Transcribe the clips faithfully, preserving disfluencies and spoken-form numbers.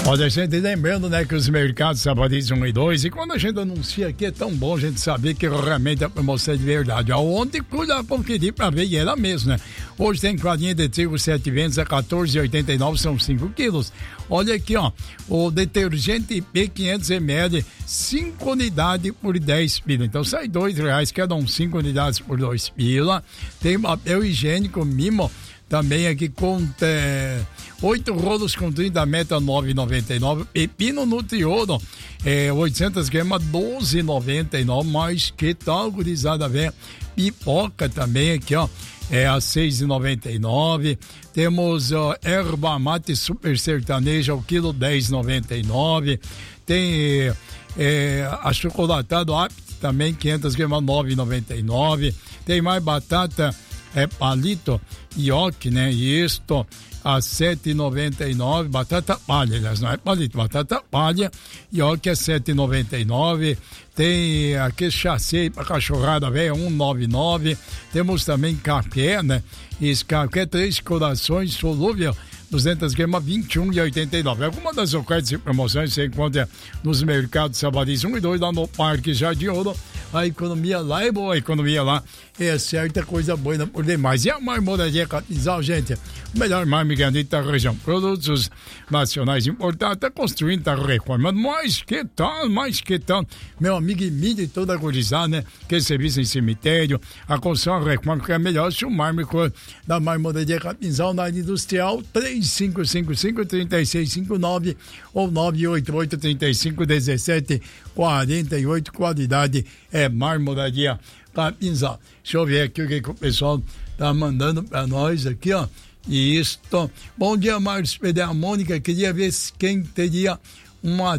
Olha, gente, lembrando, né, que os mercados Sabadis um e dois, e quando a gente anuncia aqui é tão bom a gente saber que realmente a promoção é de verdade. Ontem, cuida conferir pra ver, e era mesmo, né? Hoje tem farinha de trigo sete ventos a quatorze reais e oitenta e nove centavos, são cinco quilos. Olha aqui, ó, o detergente I P quinhentos mililitros, cinco unidades por dez pila. Então sai dois reais, cada um cinco unidades por dois pila. Tem papel higiênico Mimo, também aqui com é, oito rolos com trinta metros, nove reais e noventa e nove centavos. Pepino Nutriolo, é, oitocentas gramas, doze reais e noventa e nove centavos. Mas que tal, gurizada, velha? Pipoca também aqui, ó, é a seis reais e noventa e nove centavos. Temos ó, erva mate super sertaneja, o quilo dez reais e noventa e nove centavos. Tem é, achocolatado Apt também, quinhentas gramas, nove reais e noventa e nove centavos. Tem mais batata é palito ioki, né? E isto a sete reais e noventa e nove centavos. Batata palha, aliás, não é palito, batata palha ioki a sete reais e noventa e nove centavos. Tem aquele chassi para cachorrada velha, um real e noventa e nove centavos. Temos também café, né? Esse café, três corações solúvel, duzentas gramas, vinte e um reais e oitenta e nove centavos. Alguma das ofertas e promoções você encontra nos mercados Sabadis um e dois, lá no Parque Jardim Ouro. A economia lá é boa, a economia lá é certa coisa boa por demais. E a Marmoraria Capinzal, gente, o melhor mármore granito da região. Produtos nacionais importados, está construindo, está reformando. Mas que tal, mas que tal? Meu amigo Emílio e toda a gurizada, né? Que serviço em cemitério, a construção, a reforma, que é melhor se o mármore da Marmoraria Capinzal na área industrial, três cinco cinco cinco, três seis cinco nove ou nove oito oito, três cinco um sete, quatro oito, qualidade é Marmoraria Capinzal. Deixa eu ver aqui o que, que o pessoal tá mandando para nós aqui, ó. E isto. Bom dia, Marcos Pedro. A Mônica queria ver se quem teria uma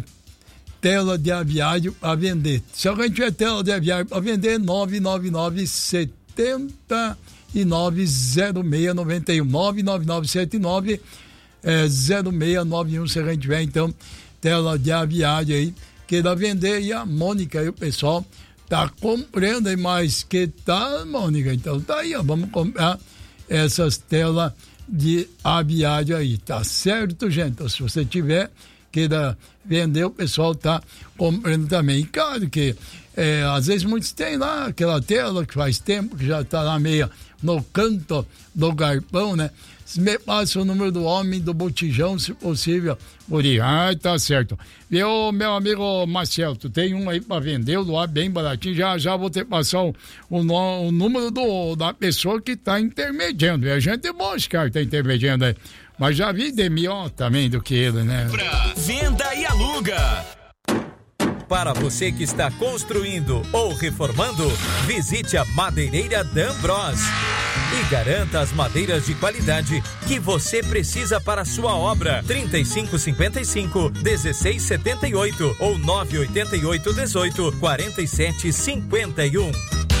tela de aviário para vender. Se alguém tiver tela de aviário para vender, nove nove nove, sete nove zero seis nove um, nove nove nove sete nove zero seis nove um. Se alguém tiver, então, tela de aviário aí, queira vender, e a Mônica e o pessoal tá comprando aí, mais que tal, Mônica? Então tá aí, ó, vamos comprar essas telas de aviário aí, tá certo, gente? Então, se você tiver, queira vender, o pessoal tá comprando também. E claro que é, às vezes muitos têm lá aquela tela que faz tempo que já tá lá meio no canto do galpão, né? Se me passa o número do homem do botijão, se possível, por aí. Ah, tá certo. Viu, meu amigo Marcelo, tu tem um aí pra vender, o doar bem baratinho, já já vou ter que passar o, o, o número do, da pessoa que tá intermediando. E a gente é bom, esse cara que tá intermediando aí. Mas já vi de melhor também do que ele, né? Pra venda e aluga. Para você que está construindo ou reformando, visite a Madeireira D'Ambros e garanta as madeiras de qualidade que você precisa para a sua obra. trinta e cinco cinquenta e cinco, dezesseis setenta e oito ou nove oito oito, dezoito, quarenta e sete, cinquenta e um.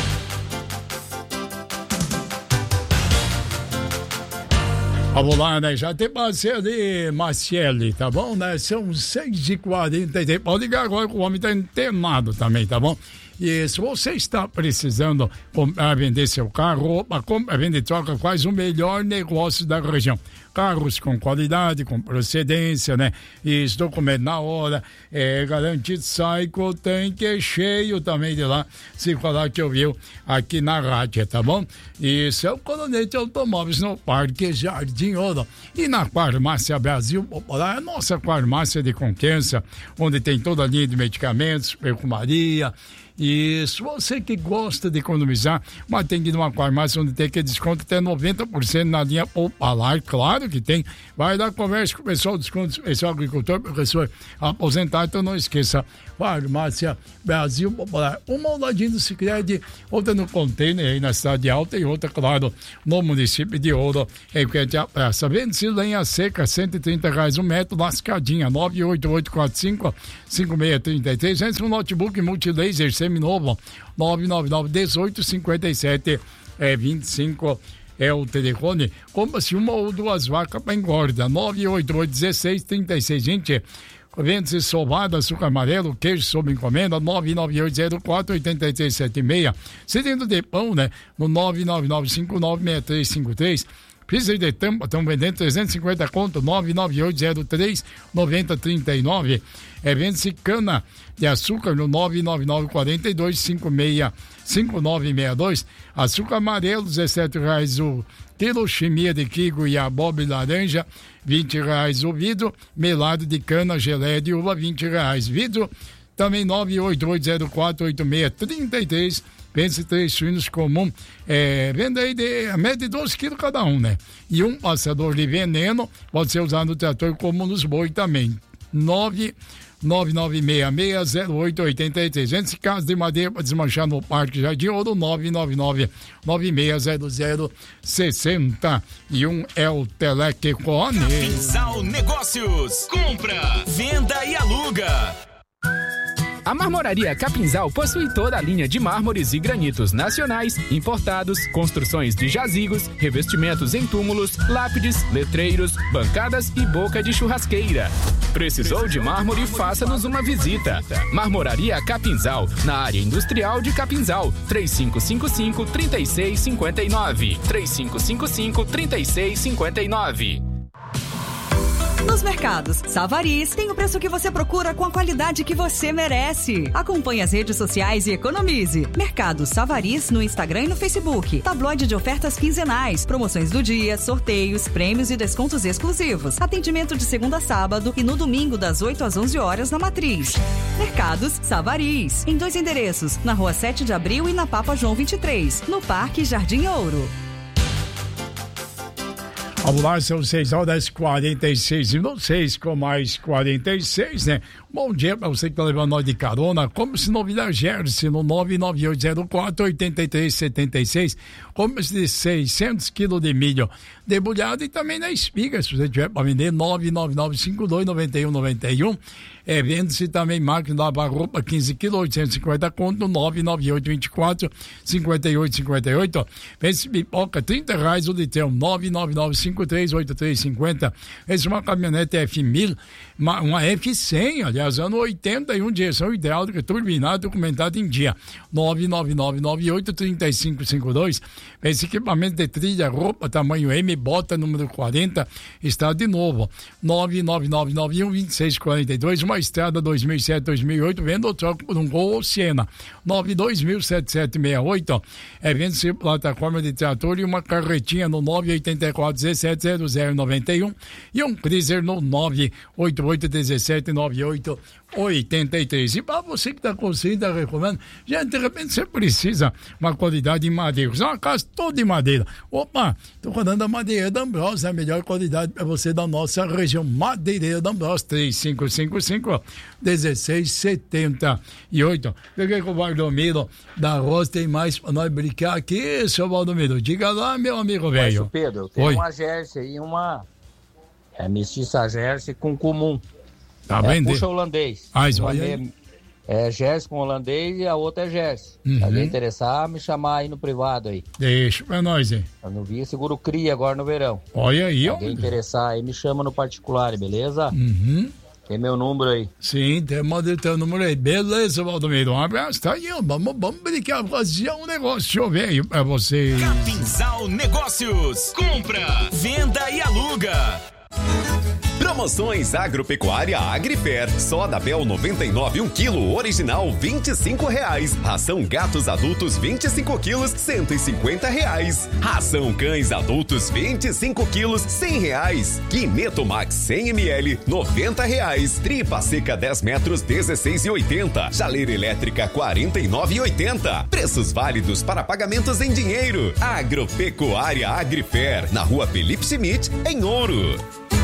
Vamos lá, né? Já tem parceiro ali, Marcele, tá bom, né? São seis e quarenta. Pode ligar agora que o homem tá internado também, tá bom? E se você está precisando comprar, vender seu carro, opa, compra, vende e troca, faz o melhor negócio da região. Carros com qualidade, com procedência, né? Isso, documento na hora, é garantido, sai com o tanque cheio também de lá, se falar que ouviu aqui na rádio, tá bom? Isso é o Colonete Automóveis no Parque Jardim Ouro. E na Farmácia Brasil Popular, a nossa farmácia de confiança, onde tem toda a linha de medicamentos, perfumaria. E se você que gosta de economizar, mas tem que ir numa farmácia onde tem que desconto até noventa por cento na linha Popular, claro que tem. Vai lá, conversa com o pessoal, desconto especial agricultor, professor aposentado, então não esqueça, Farmácia Brasil Popular. Uma ao ladinho do Sicredi, outra no container aí na cidade alta e outra, claro, no município de Ouro, em frente à praça. Vende-se lenha seca, cento e trinta reais um metro, lascadinha, nove oito oito quatro cinco, cinco seis três três. Vende-se um notebook multilaser seminovo, nove nove nove, dezoito, cinquenta e sete, é, vinte e cinco. É o telefone. Compra-se uma ou duas vacas para engorda. nove oito oito, dezesseis, trinta e seis, vinte. Vende-se sovada, açúcar amarelo, queijo sob encomenda, nove nove oito zero quatro, oito três sete seis. Cilindro de pão, né? No nove nove nove cinco nove, seis três cinco três. Pizza de tampa, estão vendendo trezentos e cinquenta conto, nove nove oito zero três nove zero três nove. É, vende-se cana de açúcar no nove nove nove quatro dois cinco seis cinco nove seis dois. Açúcar amarelo, dezessete reais o quilo. Chimia de quigo e abobe laranja, vinte reais o vidro. Melado de cana, geleia de uva, vinte reais. Vidro, também nove oito oito zero quatro oito seis três três. Vende-se três suínos comum, é, vende aí de a média de doze quilos cada um, né? E um passador de veneno pode ser usado no trator como nos boi também. nove nove nove seis seis zero oito oito três. Vende-se casa de madeira para desmanchar no Parque Jardim Ouro, nove nove nove nove seis zero zero seis um. É o Telecone. Capinzal Negócios. Compra, venda e aluga. A Marmoraria Capinzal possui toda a linha de mármores e granitos nacionais, importados, construções de jazigos, revestimentos em túmulos, lápides, letreiros, bancadas e boca de churrasqueira. Precisou de mármore? Faça-nos uma visita. Marmoraria Capinzal, na área industrial de Capinzal. três cinco cinco cinco, três seis cinco nove. três cinco cinco cinco, três seis cinco nove. Nos mercados Savariz tem o preço que você procura com a qualidade que você merece. Acompanhe as redes sociais e economize. Mercado Savariz no Instagram e no Facebook. Tabloide de ofertas quinzenais, promoções do dia, sorteios, prêmios e descontos exclusivos. Atendimento de segunda a sábado e no domingo das oito às onze horas na Matriz. Mercados Savariz, em dois endereços, na Rua sete de abril e na Papa João vinte e três, no Parque Jardim Ouro. Vamos lá, são seis horas e quarenta e seis minutos, seis com mais quarenta e seis, né? Bom dia para você que tá levando nós de carona. Compre-se novidade Gerse no nove nove oito zero quatro oito três sete seis. Compre-se de seiscentos quilos de milho debulhado e também na espiga, se você tiver para vender, nove nove nove cinco dois nove um nove um. É, vende-se também máquina de lavar roupa, quinze quilos, oitocentos e cinquenta conto, nove nove oito dois quatro cinco oito cinco oito. Vende-se pipoca, trinta reais o litrão, nove nove nove cinco três oito três cinco zero. Vende-se uma caminhonete F mil, uma, uma F cem, aliás, ano oitenta e um, direção hidráulica, turbinada, documentado em dia, nove nove nove nove oito três cinco cinco dois. Vende-se equipamento de trilha, roupa, tamanho M, bota número quarenta, está de novo, nove nove nove nove um dois seis quatro dois, uma estrada dois mil e sete dois mil e oito, vendo ou troca por um Gol ou Siena, nove dois mil sete sete seis oito. É, vende-se plataforma de trator e uma carretinha no nove oito quatro um sete zero zero nove um e um freezer no nove oito oito um sete nove oito oito três. E para você que está conseguindo, está recomendando, gente, de repente você precisa uma qualidade em madeira, é uma casa toda de madeira. Opa, estou falando da Madeireira da Ambrosa, a melhor qualidade para você da nossa região. Madeireira da Ambrosa, três cinco cinco cinco um seis sete oito. Peguei com o Valdomiro da Rosa, tem mais para nós brincar aqui, seu Valdomiro. Diga lá, meu amigo velho. Mas, Pedro, eu tenho Oi. uma Jersey aí, uma é, mestiça Jersey com comum. Tá é, vendo? puxa holandês. Ah, uma olha é, aí. é Jersey com holandês e a outra é Jersey. Uhum. Se alguém interessar, me chamar aí no privado aí. Deixa pra nós, hein? Eu não vi seguro cria agora no verão. Olha aí, Se ó. alguém interessar aí, me chama no particular, beleza? Uhum. Tem meu número aí. Sim, tem o teu número aí. Beleza, Valdomiro. Um abraço. Tá aí, ó. Vamos, vamos brincar, fazer um negócio. Deixa eu ver aí pra vocês. Capinzal Negócios. Compra, venda e aluga. Promoções Agropecuária Agrifer. Soda Bel noventa e nove, um quilo, original vinte e cinco reais. Ração gatos adultos vinte e cinco quilos, cento e cinquenta reais. Ração cães adultos vinte e cinco quilos, cem reais. Quineto Max cem mililitros, noventa reais. Tripa seca dez metros, dezesseis e oitenta. Chaleira elétrica quarenta e nove e oitenta. Preços válidos para pagamentos em dinheiro. Agropecuária Agrifer, na Rua Felipe Schmidt, em Ouro.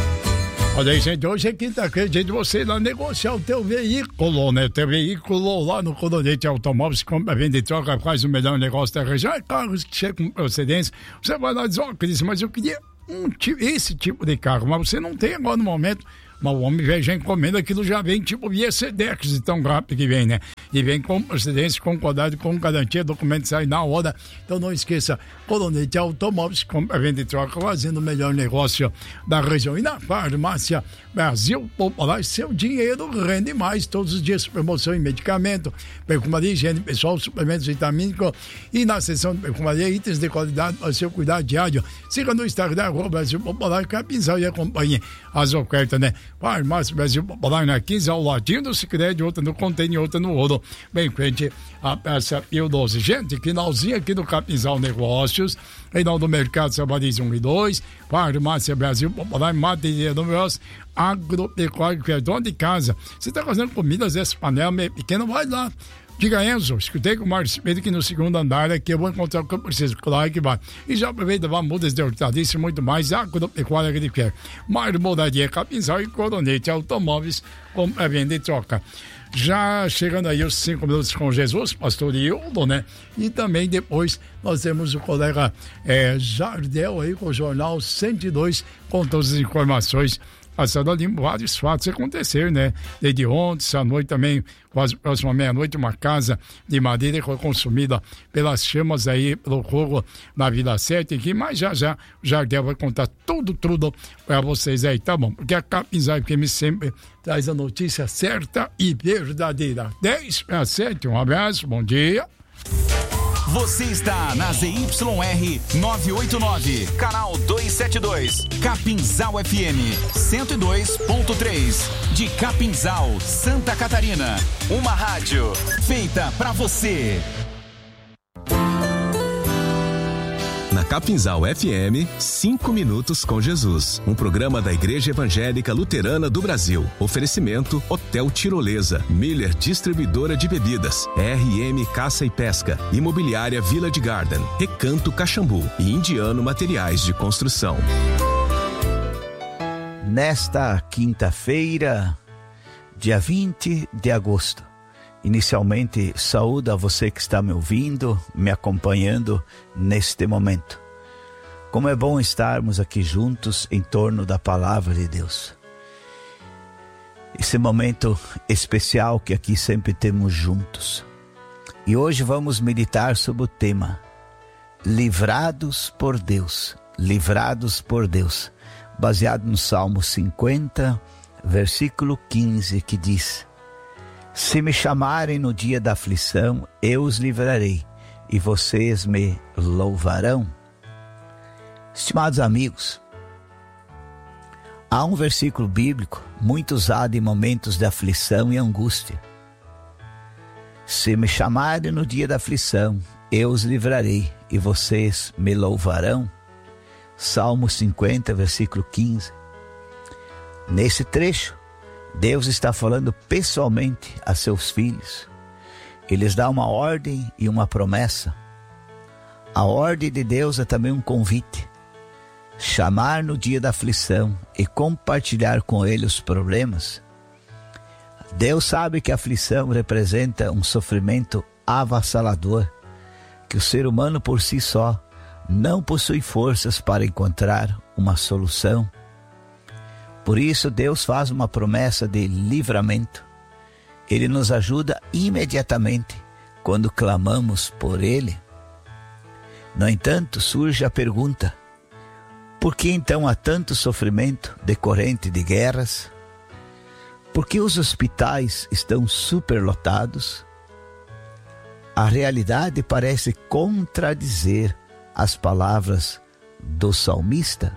Olha aí, gente, hoje é quinta-feira, dia de você ir lá negociar o teu veículo, né? Teu veículo lá no Colonete Automóveis, compra, vende e troca, faz o melhor negócio da região. É carros que chegam com procedência. Você vai lá e diz, ó, oh, Cris, mas eu queria um, esse tipo de carro, mas você não tem agora no momento. Mas o homem vem, já encomenda, aquilo já vem tipo via Sedex, de tão rápido que vem, né? E vem com procedência, com qualidade, com garantia, documento sai na hora. Então não esqueça, Colonete Automóveis, compra, vende e troca, fazendo o melhor negócio da região. E na farmácia Brasil Popular, seu dinheiro rende mais. Todos os dias, promoção em medicamento, perfumaria, higiene pessoal, suplementos vitamínicos. E na seção de perfumaria, itens de qualidade para seu cuidado diário. Siga no Instagram, arroba Brasil Popular, Capinzal, e acompanhe as ofertas, né? Farmácia Brasil Popular, na quinze, ao ladinho do Sicredi, outra no Contêiner, outra no Ouro, bem em frente à Praça Pio doze. Gente, finalzinho aqui do Capinzal Negócios, final do Mercado Sabadis um e dois, Farmácia Brasil Popular, Madeira Números, Agropecuário, que é dono de casa. Você está fazendo comidas dessa panela meio pequena, vai lá. Diga, Enzo, escutei com o Márcio Pedro que no segundo andar aqui eu vou encontrar o que eu preciso. Claro que vai. E já aproveita, vai mudas de hortaliça e muito mais. Agropecuária que ele quer. Marmoraria Capinzal e Coronete Automóveis, com a venda e troca. Já chegando aí os cinco minutos com Jesus, pastor Hildo, né? E também depois nós temos o colega é, Jardel aí com o Jornal cento e dois, com todas as informações. Passando ali vários fatos aconteceram, né? Desde ontem, essa noite também, quase próxima meia-noite, uma casa de madeira foi consumida pelas chamas aí, pelo fogo na Vila sete aqui, mas já já o Jardel vai contar tudo, tudo para vocês aí, tá bom? Porque a Capinzal F M sempre traz a notícia certa e verdadeira. dez para sete, um abraço, bom dia. Você está na Z Y R novecentos e oitenta e nove, canal duzentos e setenta e dois, Capinzal F M cento e dois ponto três, de Capinzal, Santa Catarina. Uma rádio feita pra você. Na Capinzal F M, cinco minutos com Jesus. Um programa da Igreja Evangélica Luterana do Brasil. Oferecimento Hotel Tirolesa, Miller Distribuidora de Bebidas, R M Caça e Pesca, Imobiliária Village Garden, Recanto Caxambu e Indiano Materiais de Construção. Nesta quinta-feira, dia vinte de agosto, inicialmente, saúdo a você que está me ouvindo, me acompanhando neste momento. Como é bom estarmos aqui juntos em torno da palavra de Deus. Esse momento especial que aqui sempre temos juntos. E hoje vamos meditar sobre o tema Livrados por Deus. Livrados por Deus. Baseado no Salmo cinquenta, versículo quinze, que diz: Se me chamarem no dia da aflição, eu os livrarei, e vocês me louvarão. Estimados amigos, há um versículo bíblico muito usado em momentos de aflição e angústia. Se me chamarem no dia da aflição, eu os livrarei, e vocês me louvarão. Salmo cinquenta, versículo quinze. Nesse trecho, Deus está falando pessoalmente a seus filhos. Ele lhes dá uma ordem e uma promessa. A ordem de Deus é também um convite. Chamar no dia da aflição e compartilhar com ele os problemas. Deus sabe que a aflição representa um sofrimento avassalador, que o ser humano por si só não possui forças para encontrar uma solução. Por isso Deus faz uma promessa de livramento. Ele nos ajuda imediatamente quando clamamos por Ele. No entanto, surge a pergunta: por que então há tanto sofrimento decorrente de guerras? Por que os hospitais estão superlotados? A realidade parece contradizer as palavras do salmista.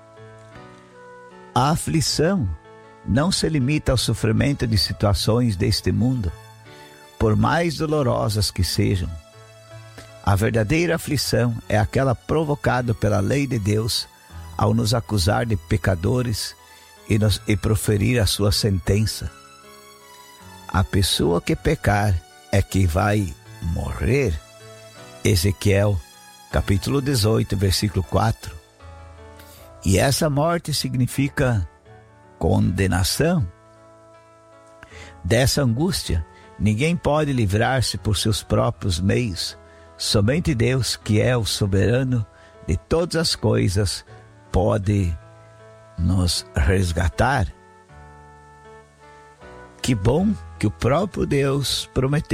A aflição não se limita ao sofrimento de situações deste mundo, por mais dolorosas que sejam. A verdadeira aflição é aquela provocada pela lei de Deus ao nos acusar de pecadores e, nos, e proferir a sua sentença. A pessoa que pecar é que vai morrer. Ezequiel, capítulo dezoito, versículo quatro. E essa morte significa condenação. Dessa angústia, ninguém pode livrar-se por seus próprios meios. Somente Deus, que é o soberano de todas as coisas, pode nos resgatar. Que bom que o próprio Deus prometeu